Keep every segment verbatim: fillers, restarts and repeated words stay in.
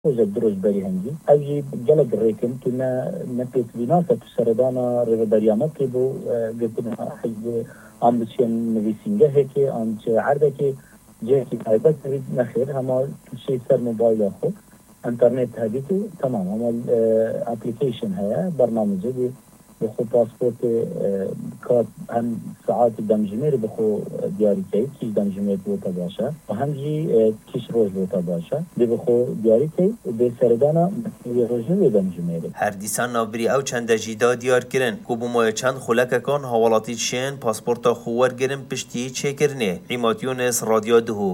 وجه دروج بري هنجي أجي جلق الريكن كنا نبيت بناسة سردانا ريبريامات كيبو قلتنا حج عمدشين نفيسينجا هيك عند عردك جاكي تايبت نريد نخير هما شيء سر موبايل أخو انترنت هديتو تمام هما الابليكيشن هيا برنامج دي بخو باسبورت كارت هم ساعات دمجمير بخو دياري كي كيش دمجمير بوتا باشا وهم جي كيش روز بوتا باشا دي بخو دياري كي وبي سردانا روجي دمجمير هر دیسان نابری او چند جیدا دیار کرن کو بومای چند خلک کان حوالاتی شین پاسپورتا خوور گرن پشتی چه کرنه عماد رادیو دهو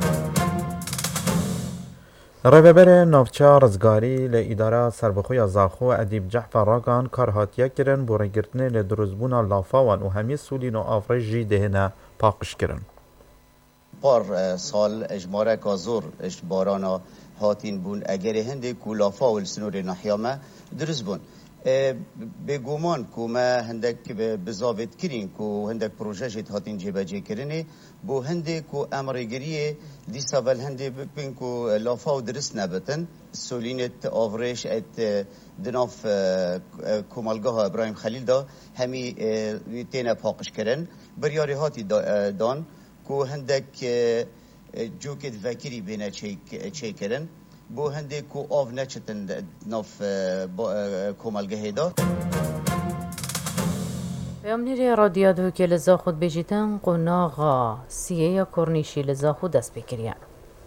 رهبر ناوچه رزگاری لإداره سربخوی زاخو ادیب جعفر راگان کار هاتیه کرن بو رگرتنه لدروزبونا لافاوان و همی سولین و آفرجی دهنه پاقش کرن. پار سال اجماره کازور اجبارانا هاتین بون اگر هنده کو لافا و السنور نحیامه درز بون. به گمان که ما هندک بزاوت کرین که هندک پروژه جت هاتین جبهه کرنه بو هنده که امرگریه دیسا ول هنده بکن که لافا و درست نبتن سولینت آورش ات دناف کمالگاه ابراهیم خلیل دا همی تینه پاقش کرن بریاری هاتی دان که هندک جوکت فکری بینه چه کرن بو هنده کو آف نچتن ناف کمالگه دا پیامنیر رادیو دو که لزا خود بجیتن قناغا سیه کرنیشی لزا خود دست بکریان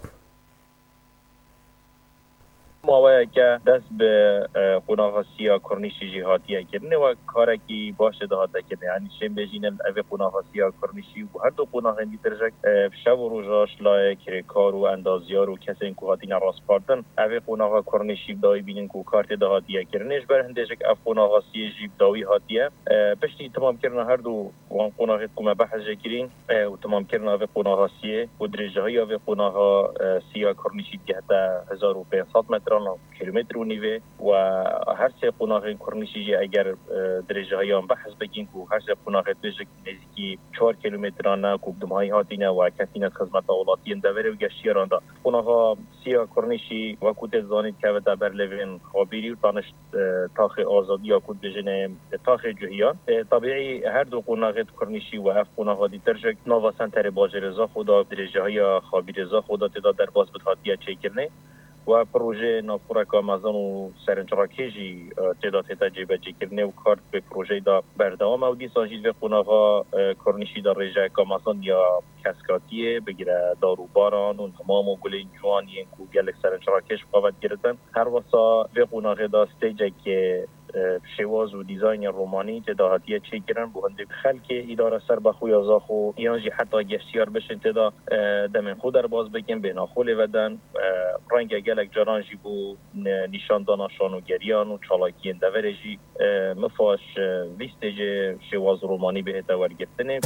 ماوی که دست به قناغ سیا کرنیشی جهاتیه کرنه و کارکی باشه دهاته کرنه یعنی شم بجینن اوی قناغ سیا کرنیشی و هر دو قناغ اندی ترجک شب و روزاش لای کرکار و اندازیار و کسی که هاتین راست پاردن اوی قناغ کرنیشی دایی بینن که کارت دهاتیه کرنهش بر هندشک اف قناغ سیا جیب داوی هاتیه پشتی تمام کردن هر دو وان قناغ کم بحث جکرین و تمام کردن اوی قناغ سیا و درجه های اوی قناغ سیا کرنیشی جهت هزار و پانصد متر کیلومتر و نیوه و هر سه قناغ کرنیشی اگر درجه های آن بحث بگین که هر سه قناغ درجه نزدیکی چهار کیلومترانه که دمهای هاتینه و کتینه خدمت اولاتی اندوره و گشتیران دا قناغ سیا کرنیشی و کود زانید که و دبر لوین خابیری و تانش تاخ آزادی یا کود بجنه تاخ جهیان طبیعی هر دو قناغ کرنیشی و اف قناغ دی درجه نوا سنتر باجر رضا خدا درجه های خابیر رضا خدا تدا در باز بتحاتیه چه کرنه و پروژه نافورک آمازون و سرنجراکیجی تعداد تجربه کرنه و کارت به پروژه دا بردوام و دیسان جید و قناغا کرنیشی دا رجای آمازون یا کسکاتیه بگیره دارو باران و تمام و گلین جوانی که گلک سرنجراکیج قوت گرفتن هر واسا و قناغه دا استیجه که شواز و دیزاین رومانی تداهاتیه چه کرن بو هنده خلق اداره سر بخوی ازاخو یانجی حتی گشتیار بشن تدا دمن خود در باز بگن به ناخول ودن رنگ گلک جرانجی بو نشان دانشان و گریان و چالاکی اندورجی مفاش ویستج شواز رومانی به هتوار گفتنه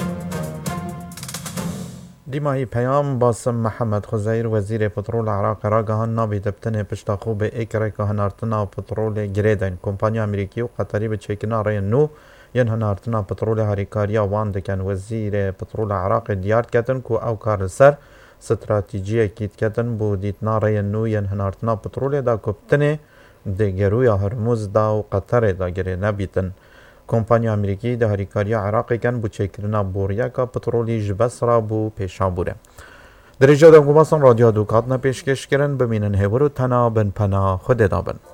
دیماهی پیام باسم محمد خزیر وزیر پترول عراق راگهان نابی دبتن پشتاخو به ایکره که هنارتنا پترول گریدن کمپانی امریکی و قطری به چیکنا رای نو ین هنارتنا پترول هریکاریا وان دکن وزیر پترول عراق دیار کتن که او کار سر استراتیجی کیت کتن بو دیتنا رای نو ین هنارتنا پترول دا کبتن دگرویا هرموز دا و قطر دا گری نبیتن کمپانی امریکی ده هریکاری عراقی کن بو چکرنا بوریا کا پترولی جبس را بو پیشا بوره درجه دنگو باسن رادیو دوکات نا پیشکش کرن بمینن هورو تنا بن پنا خود دابن